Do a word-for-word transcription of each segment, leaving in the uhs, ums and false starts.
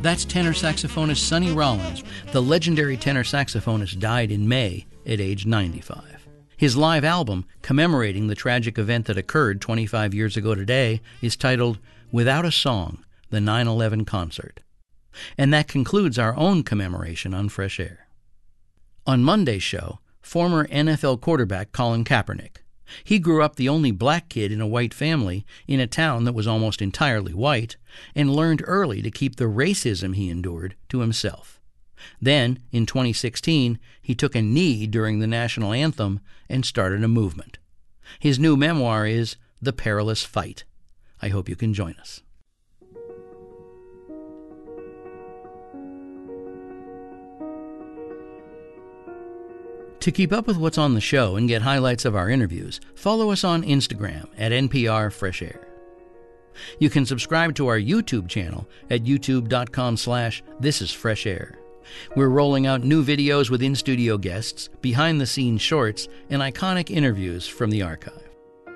That's tenor saxophonist Sonny Rollins. The legendary tenor saxophonist died in May at age ninety-five. His live album, commemorating the tragic event that occurred twenty-five years ago today, is titled Without a Song, The nine eleven Concert. And that concludes our own commemoration on Fresh Air. On Monday's show, former N F L quarterback Colin Kaepernick. He grew up the only black kid in a white family in a town that was almost entirely white, and learned early to keep the racism he endured to himself. Then, in twenty sixteen, he took a knee during the national anthem and started a movement. His new memoir is The Perilous Fight. I hope you can join us. To keep up with what's on the show and get highlights of our interviews, follow us on Instagram at N P R Fresh Air. You can subscribe to our YouTube channel at youtube.com slash This Is Fresh Air. We're rolling out new videos with in-studio guests, behind-the-scenes shorts, and iconic interviews from the archive.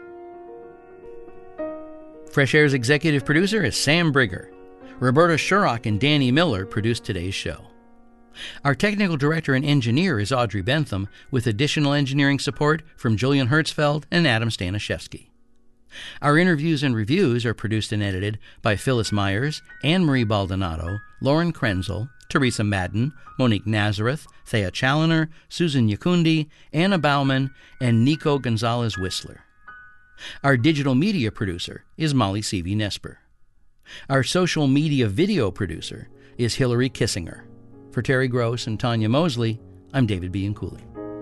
Fresh Air's executive producer is Sam Brigger. Roberta Shurrock and Danny Miller produced today's show. Our technical director and engineer is Audrey Bentham, with additional engineering support from Julian Hertzfeld and Adam Stanishevsky. Our interviews and reviews are produced and edited by Phyllis Myers, Anne-Marie Baldonado, Lauren Krenzel, Teresa Madden, Monique Nazareth, Thea Challoner, Susan Yakundi, Anna Bauman, and Nico Gonzalez-Whistler. Our digital media producer is Molly Seavey-Nesper. Our social media video producer is Hillary Kissinger. For Terry Gross and Tanya Mosley, I'm David Bianculli.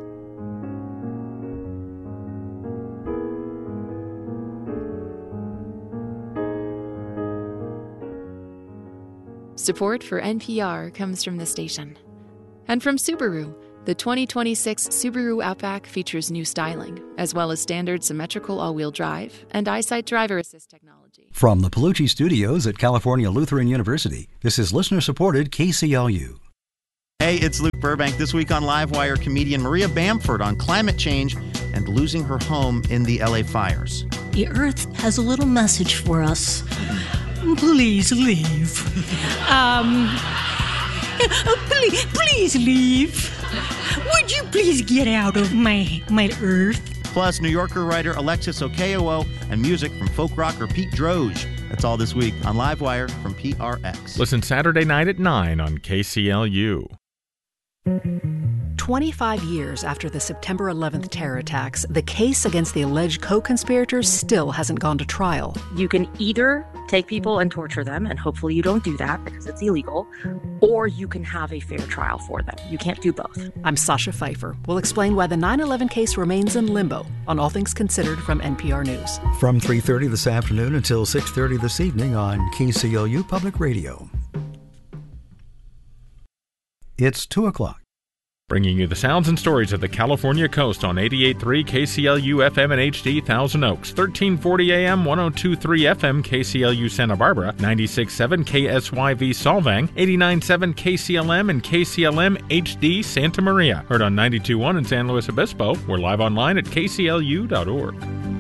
Support for N P R comes from the station. And from Subaru. The twenty twenty-six Subaru Outback features new styling, as well as standard symmetrical all-wheel drive and EyeSight driver assist technology. From the Palucci Studios at California Lutheran University, this is listener-supported K C L U. Hey, it's Luke Burbank. This week on Livewire, comedian Maria Bamford on climate change and losing her home in the L A fires. The Earth has a little message for us. Please leave. um, please, please leave. Would you please get out of my my Earth? Plus, New Yorker writer Alexis Okeowo and music from folk rocker Pete Droge. That's all this week on Livewire from P R X. Listen Saturday night at nine on K C L U. twenty-five years after the September eleventh terror attacks, the case against the alleged co-conspirators still hasn't gone to trial. You can either take people and torture them, and hopefully you don't do that because it's illegal, or you can have a fair trial for them. You can't do both. I'm Sasha Pfeiffer. We'll explain why the nine eleven case remains in limbo on All Things Considered from N P R News. From three thirty this afternoon until six thirty this evening on K C L U Public Radio. It's two o'clock. Bringing you the sounds and stories of the California coast on eighty-eight point three K C L U F M and H D Thousand Oaks, thirteen forty A M, one oh two point three F M K C L U Santa Barbara, ninety-six point seven K S Y V Solvang, eighty-nine point seven K C L M and K C L M H D Santa Maria. Heard on ninety-two point one in San Luis Obispo. We're live online at K C L U dot org.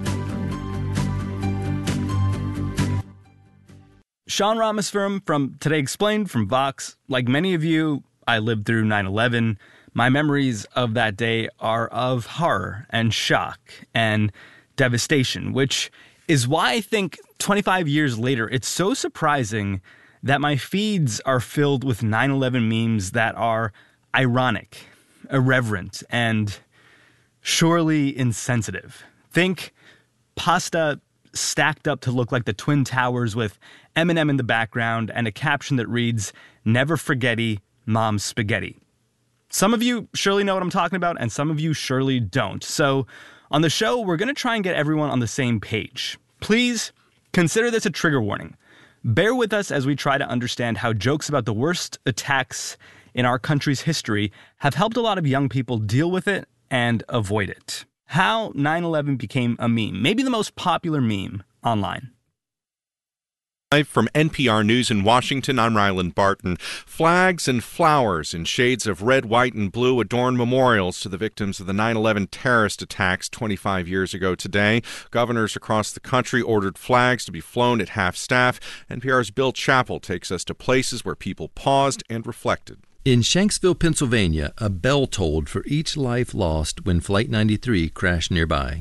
Sean Rameswaram from Today Explained from Vox. Like many of you, I lived through nine eleven. My memories of that day are of horror and shock and devastation, which is why I think twenty-five years later, it's so surprising that my feeds are filled with nine eleven memes that are ironic, irreverent, and surely insensitive. Think pasta stacked up to look like the Twin Towers with Eminem in the background and a caption that reads, "Never forgetty, Mom's spaghetti." Some of you surely know what I'm talking about, and some of you surely don't. So on the show, we're going to try and get everyone on the same page. Please consider this a trigger warning. Bear with us as we try to understand how jokes about the worst attacks in our country's history have helped a lot of young people deal with it and avoid it. How nine eleven became a meme, maybe the most popular meme online. From N P R News in Washington, I'm Ryland Barton. Flags and flowers in shades of red, white, and blue adorn memorials to the victims of the nine eleven terrorist attacks twenty-five years ago today. Governors across the country ordered flags to be flown at half-staff. N P R's Bill Chappell takes us to places where people paused and reflected. In Shanksville, Pennsylvania, a bell tolled for each life lost when Flight ninety-three crashed nearby.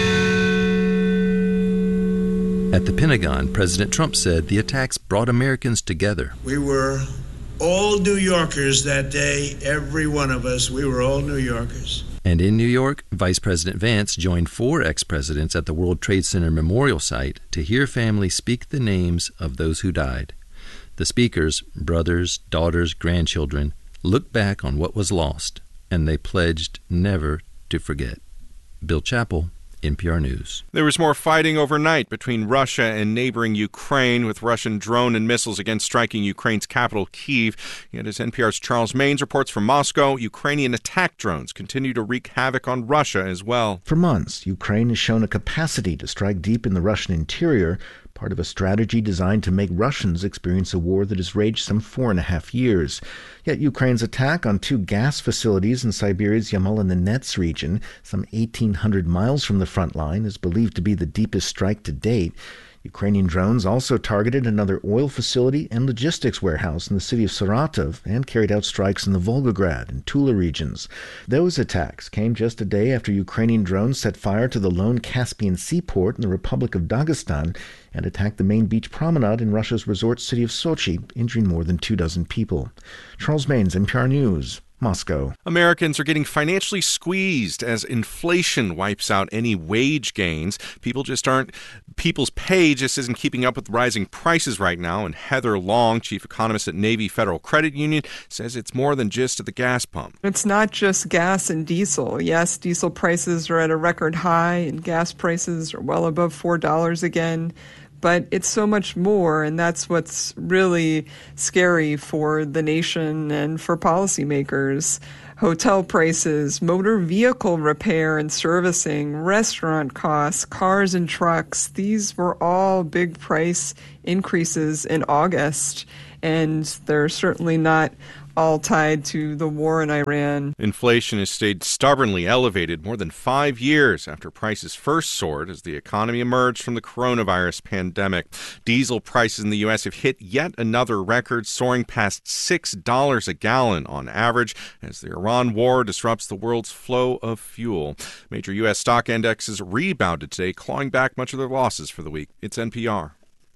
At the Pentagon, President Trump said the attacks brought Americans together. We were all New Yorkers that day, every one of us. We were all New Yorkers. And in New York, Vice President Vance joined four ex-presidents at the World Trade Center Memorial Site to hear families speak the names of those who died. The speakers, brothers, daughters, grandchildren, looked back on what was lost, and they pledged never to forget. Bill Chappell, N P R News. There was more fighting overnight between Russia and neighboring Ukraine, with Russian drone and missiles again striking Ukraine's capital, Kyiv. Yet as N P R's Charles Maines reports from Moscow, Ukrainian attack drones continue to wreak havoc on Russia as well. For months, Ukraine has shown a capacity to strike deep in the Russian interior, part of a strategy designed to make Russians experience a war that has raged some four and a half years. Yet Ukraine's attack on two gas facilities in Siberia's Yamal-Nenets region, some eighteen hundred miles from the front line, is believed to be the deepest strike to date. Ukrainian drones also targeted another oil facility and logistics warehouse in the city of Saratov and carried out strikes in the Volgograd and Tula regions. Those attacks came just a day after Ukrainian drones set fire to the lone Caspian seaport in the Republic of Dagestan and attacked the main beach promenade in Russia's resort city of Sochi, injuring more than two dozen people. Charles Maines, N P R News, Moscow. Americans are getting financially squeezed as inflation wipes out any wage gains. People just aren't, people's pay just isn't keeping up with rising prices right now. And Heather Long, chief economist at Navy Federal Credit Union, says it's more than just at the gas pump. It's not just gas and diesel. Yes, diesel prices are at a record high and gas prices are well above four dollars again. But it's so much more, and that's what's really scary for the nation and for policymakers. Hotel prices, motor vehicle repair and servicing, restaurant costs, cars and trucks, these were all big price increases in August, and they're certainly not all tied to the war in Iran. Inflation has stayed stubbornly elevated more than five years after prices first soared as the economy emerged from the coronavirus pandemic. Diesel prices in the U S have hit yet another record, soaring past six dollars a gallon on average as the Iran war disrupts the world's flow of fuel. Major U S stock indexes rebounded today, clawing back much of their losses for the week. It's N P R.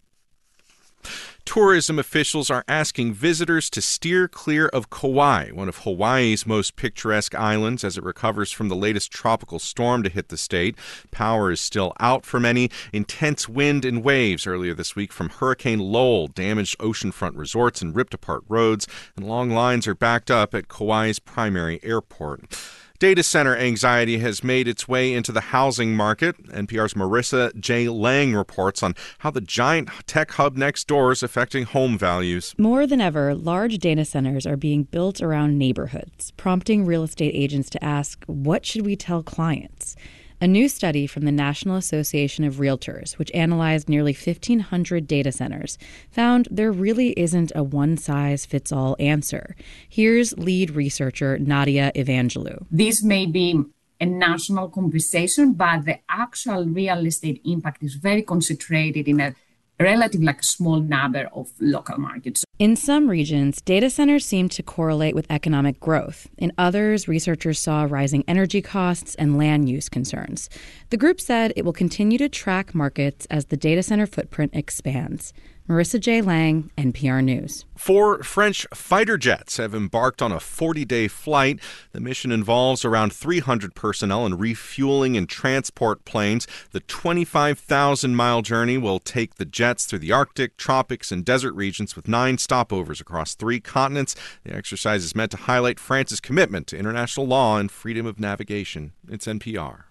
Tourism officials are asking visitors to steer clear of Kauai, one of Hawaii's most picturesque islands, as it recovers from the latest tropical storm to hit the state. Power is still out for many. Intense wind and waves earlier this week from Hurricane Lowell damaged oceanfront resorts and ripped apart roads, and long lines are backed up at Kauai's primary airport. Data center anxiety has made its way into the housing market. N P R's Marissa J. Lang reports on how the giant tech hub next door is affecting home values. More than ever, large data centers are being built around neighborhoods, prompting real estate agents to ask, what should we tell clients? A new study from the National Association of Realtors, which analyzed nearly fifteen hundred data centers, found there really isn't a one-size-fits-all answer. Here's lead researcher Nadia Evangelou. This may be a national conversation, but the actual real estate impact is very concentrated in a relatively like a small number of local markets. In some regions, data centers seem to correlate with economic growth. In others, researchers saw rising energy costs and land use concerns. The group said it will continue to track markets as the data center footprint expands. Marissa J. Lang, N P R News. Four French fighter jets have embarked on a forty-day flight. The mission involves around three hundred personnel and refueling and transport planes. The twenty-five thousand mile journey will take the jets through the Arctic, tropics, and desert regions with nine stopovers across three continents. The exercise is meant to highlight France's commitment to international law and freedom of navigation. It's N P R.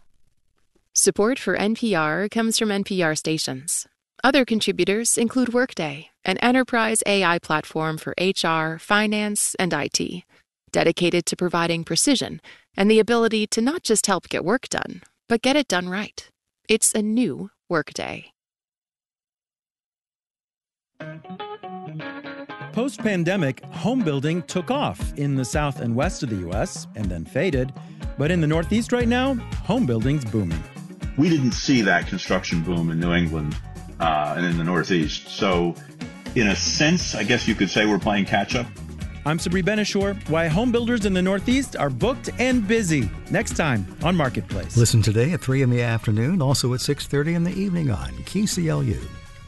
Support for N P R comes from N P R stations. Other contributors include Workday, an enterprise A I platform for H R, finance, and I T, dedicated to providing precision and the ability to not just help get work done, but get it done right. It's a new Workday. Post-pandemic, home building took off in the south and west of the U S and then faded. But in the Northeast right now, home building's booming. We didn't see that construction boom in New England uh, and in the Northeast. So in a sense, I guess you could say we're playing catch-up. I'm Sabri Ben-Achour. Why home builders in the Northeast are booked and busy. Next time on Marketplace. Listen today at three in the afternoon, also at six thirty in the evening on K C L U.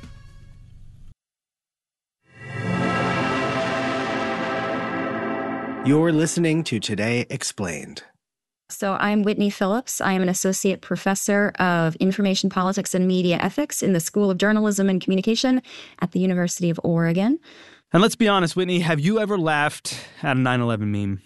You're listening to Today Explained. So I'm Whitney Phillips. I am an associate professor of information politics and media ethics in the School of Journalism and Communication at the University of Oregon. And let's be honest, Whitney, have you ever laughed at a nine eleven meme?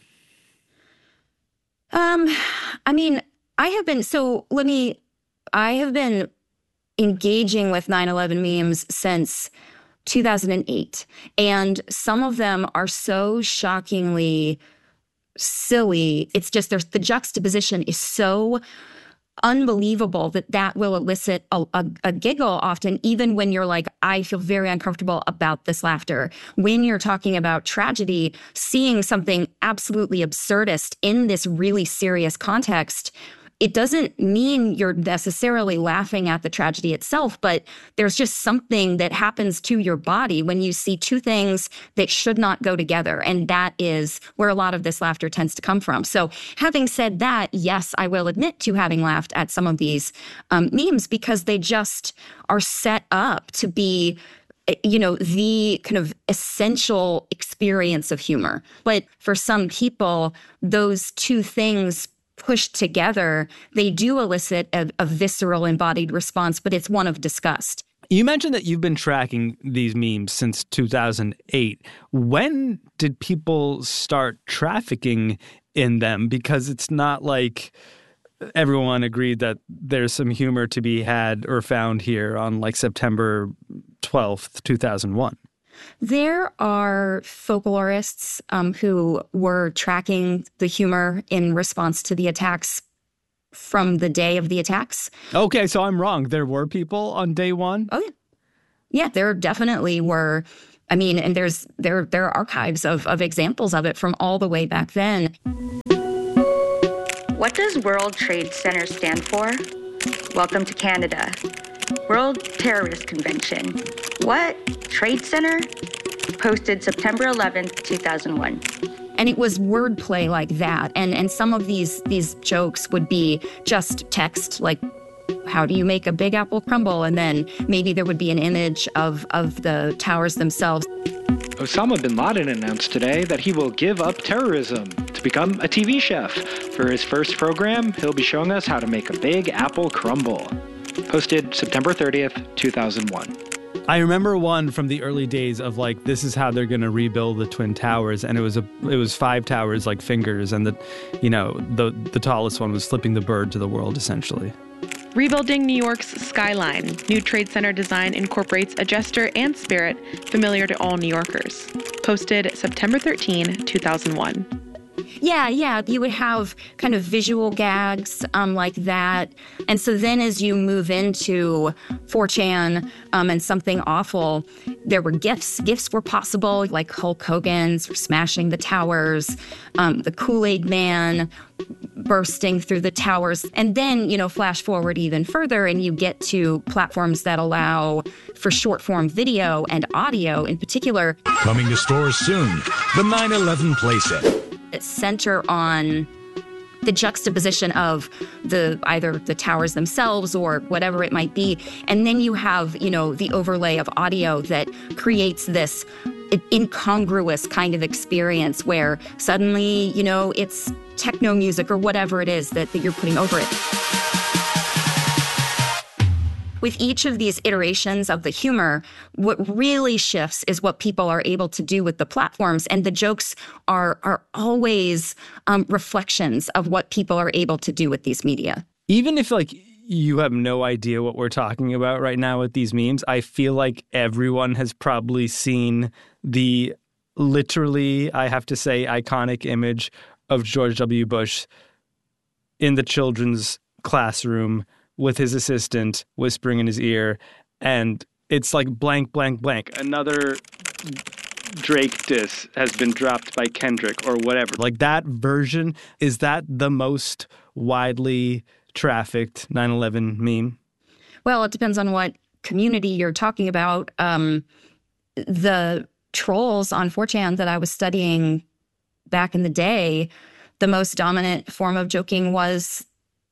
Um, I mean, I have been, so let me, I have been engaging with nine eleven memes since two thousand eight. And some of them are so shockingly silly. It's just there's the juxtaposition is so unbelievable that that will elicit a, a, a giggle often, even when you're like, I feel very uncomfortable about this laughter. When you're talking about tragedy, seeing something absolutely absurdist in this really serious context, it doesn't mean you're necessarily laughing at the tragedy itself, but there's just something that happens to your body when you see two things that should not go together. And that is where a lot of this laughter tends to come from. So having said that, yes, I will admit to having laughed at some of these um, memes because they just are set up to be, you know, the kind of essential experience of humor. But for some people, those two things pushed together, they do elicit a, a visceral embodied response, but it's one of disgust. You mentioned that you've been tracking these memes since two thousand eight. When did people start trafficking in them? Because it's not like everyone agreed that there's some humor to be had or found here on like September twelfth, two thousand one. There are folklorists um, who were tracking the humor in response to the attacks from the day of the attacks. Okay, so I'm wrong. There were people on day one? Oh, yeah. Yeah, there definitely were. I mean, and there's there there are archives of, of examples of it from all the way back then. What does World Trade Center stand for? Welcome to Canada. World Terrorist Convention. What? Trade Center? Posted September eleventh, two thousand one. And it was wordplay like that. And and some of these these jokes would be just text, like, how do you make a Big Apple crumble? And then maybe there would be an image of, of the towers themselves. Osama bin Laden announced today that he will give up terrorism to become a T V chef. For his first program, he'll be showing us how to make a Big Apple crumble. Posted September thirtieth, two thousand one. I remember one from the early days of like, this is how they're going to rebuild the Twin Towers. And it was a, it was five towers like fingers. And the, you know, the, the tallest one was flipping the bird to the world, essentially. Rebuilding New York's skyline. New Trade Center design incorporates a gesture and spirit familiar to all New Yorkers. Posted September thirteenth, two thousand one. Yeah, yeah, you would have kind of visual gags um, like that. And so then as you move into four chan um, and something awful, there were GIFs. GIFs were possible, like Hulk Hogan's smashing the towers, um, the Kool-Aid Man bursting through the towers. And then, you know, flash forward even further and you get to platforms that allow for short-form video and audio in particular. Coming to stores soon, the nine eleven playset. Center on the juxtaposition of the either the towers themselves or whatever it might be. And then you have, you know, the overlay of audio that creates this incongruous kind of experience where suddenly, you know, it's techno music or whatever it is that, that you're putting over it. With each of these iterations of the humor, what really shifts is what people are able to do with the platforms. And the jokes are are always um, reflections of what people are able to do with these media. Even if, like, you have no idea what we're talking about right now with these memes, I feel like everyone has probably seen the literally, I have to say, iconic image of George W. Bush in the children's classroom with his assistant whispering in his ear, and it's like blank, blank, blank. Another Drake diss has been dropped by Kendrick or whatever. Like that version, is that the most widely trafficked nine eleven meme? Well, it depends on what community you're talking about. Um, the trolls on four chan that I was studying back in the day, the most dominant form of joking was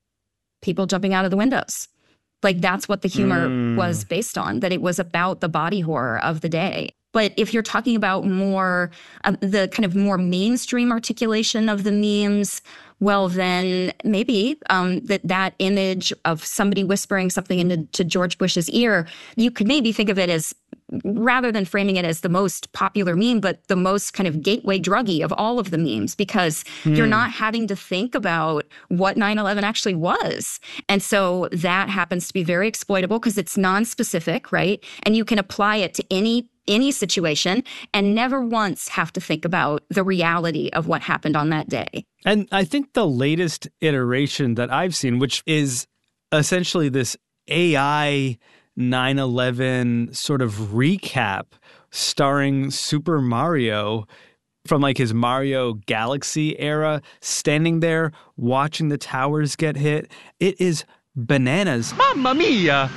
people jumping out of the windows. Like that's what the humor mm. was based on, that it was about the body horror of the day. But if you're talking about more uh, the kind of more mainstream articulation of the memes, well, then maybe um, that that image of somebody whispering something into to George Bush's ear, you could maybe think of it as, rather than framing it as the most popular meme, but the most kind of gateway druggy of all of the memes, because mm. you're not having to think about what nine eleven actually was. And so that happens to be very exploitable because it's non-specific, right? And you can apply it to any any situation and never once have to think about the reality of what happened on that day. And I think the latest iteration that I've seen, which is essentially this A I nine eleven sort of recap starring Super Mario from like his Mario Galaxy era, standing there watching the towers get hit. It is bananas. Mamma mia!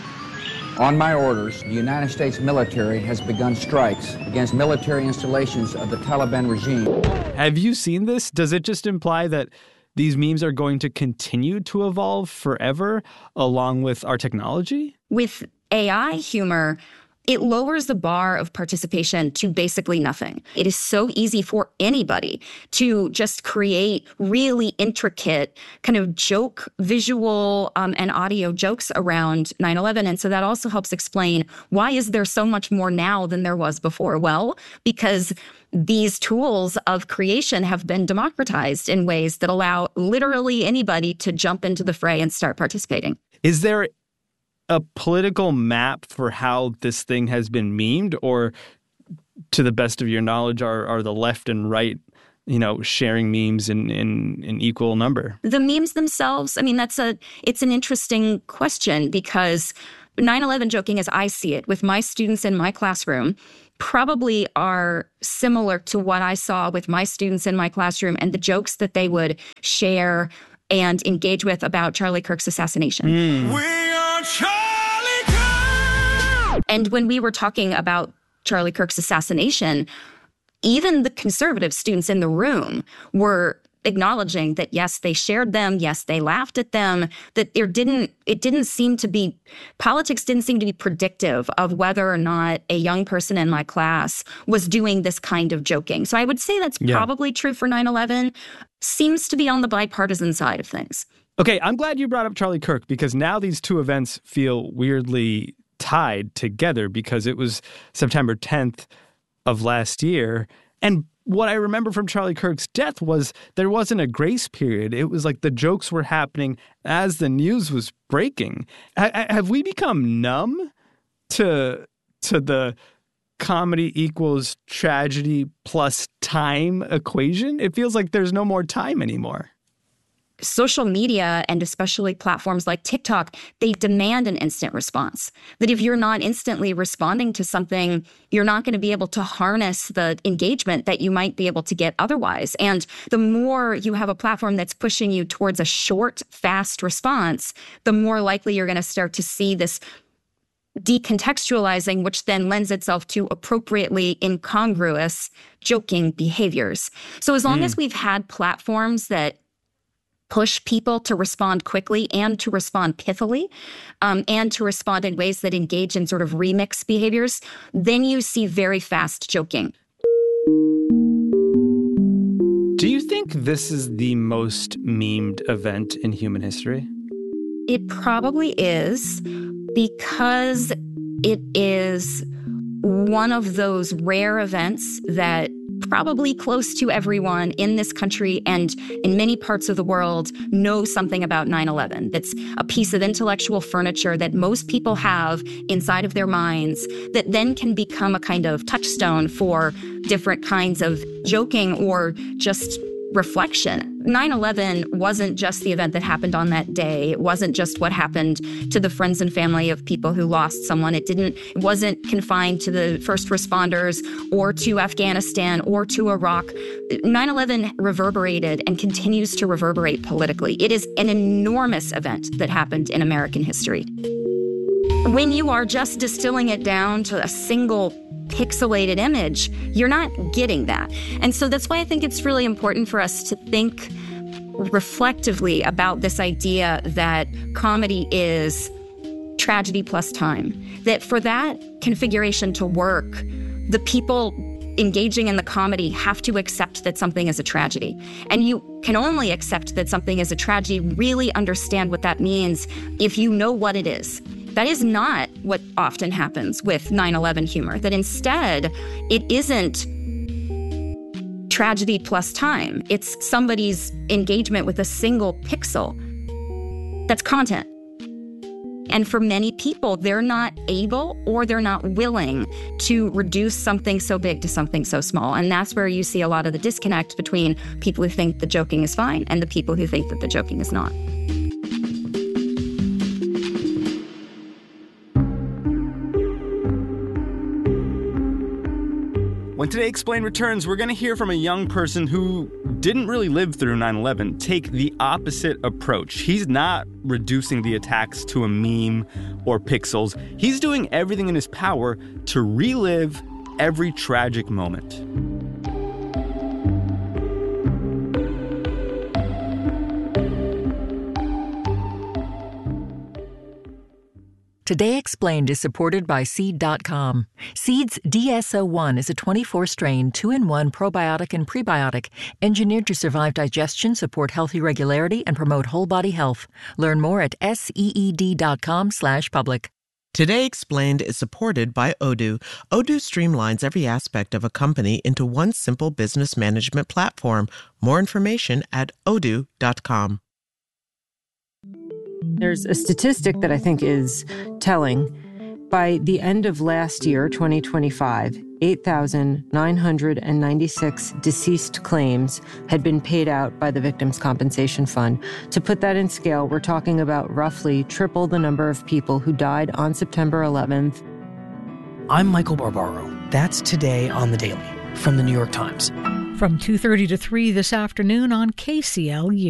On my orders, the United States military has begun strikes against military installations of the Taliban regime. Have you seen this? Does it just imply that these memes are going to continue to evolve forever along with our technology? With A I humor, it lowers the bar of participation to basically nothing. It is so easy for anybody to just create really intricate kind of joke, visual um, and audio jokes around nine eleven. And so that also helps explain why is there so much more now than there was before? Well, because these tools of creation have been democratized in ways that allow literally anybody to jump into the fray and start participating. Is there a political map for how this thing has been memed, or to the best of your knowledge, are, are the left and right, you know, sharing memes in, in, in equal number? The memes themselves, I mean, that's a, it's an interesting question because nine eleven joking as I see it with my students in my classroom probably are similar to what I saw with my students in my classroom and the jokes that they would share and engage with about Charlie Kirk's assassination. Mm. We are Charlie Kirk! And when we were talking about Charlie Kirk's assassination, even the conservative students in the room were acknowledging that, yes, they shared them, yes, they laughed at them, that there didn't, it didn't seem to be, politics didn't seem to be predictive of whether or not a young person in my class was doing this kind of joking. So I would say that's yeah. probably true for nine eleven. Seems to be on the bipartisan side of things. Okay, I'm glad you brought up Charlie Kirk because now these two events feel weirdly tied together because it was September tenth of last year. And what I remember from Charlie Kirk's death was there wasn't a grace period. It was like the jokes were happening as the news was breaking. H- have we become numb to to the comedy equals tragedy plus time equation? It feels like there's no more time anymore. Social media, and especially platforms like TikTok, they demand an instant response. That if you're not instantly responding to something, you're not going to be able to harness the engagement that you might be able to get otherwise. And the more you have a platform that's pushing you towards a short, fast response, the more likely you're going to start to see this decontextualizing, which then lends itself to appropriately incongruous joking behaviors. So as long mm. as we've had platforms that push people to respond quickly and to respond pithily um, and to respond in ways that engage in sort of remix behaviors, then you see very fast joking. Do you think this is the most memed event in human history? It probably is, because it is one of those rare events that probably close to everyone in this country and in many parts of the world know something about nine eleven. That's a piece of intellectual furniture that most people have inside of their minds that then can become a kind of touchstone for different kinds of joking or just reflection. nine eleven wasn't just the event that happened on that day. It wasn't just what happened to the friends and family of people who lost someone. It didn't, it wasn't confined to the first responders or to Afghanistan or to Iraq. nine eleven reverberated and continues to reverberate politically. It is an enormous event that happened in American history. When you are just distilling it down to a single pixelated image, you're not getting that. And so that's why I think it's really important for us to think reflectively about this idea that comedy is tragedy plus time. That for that configuration to work, the people engaging in the comedy have to accept that something is a tragedy. And you can only accept that something is a tragedy, really understand what that means, if you know what it is. That is not what often happens with nine eleven humor, that instead it isn't tragedy plus time. It's somebody's engagement with a single pixel that's content. And for many people, they're not able or they're not willing to reduce something so big to something so small. And that's where you see a lot of the disconnect between people who think the joking is fine and the people who think that the joking is not. When Today Explained returns, we're going to hear from a young person who didn't really live through nine eleven take the opposite approach. He's not reducing the attacks to a meme or pixels. He's doing everything in his power to relive every tragic moment. Today Explained is supported by Seed dot com. Seed's D S O one is a twenty-four strain, two in one probiotic and prebiotic, engineered to survive digestion, support healthy regularity, and promote whole body health. Learn more at seed dot com slash public. Today Explained is supported by Odoo. Odoo streamlines every aspect of a company into one simple business management platform. More information at odoo dot com. There's a statistic that I think is telling. By the end of last year, twenty twenty-five, eight thousand nine hundred ninety-six deceased claims had been paid out by the Victims' Compensation Fund. To put that in scale, we're talking about roughly triple the number of people who died on September eleventh. I'm Michael Barbaro. That's Today on the Daily from the New York Times. From two thirty to three this afternoon on K C L U.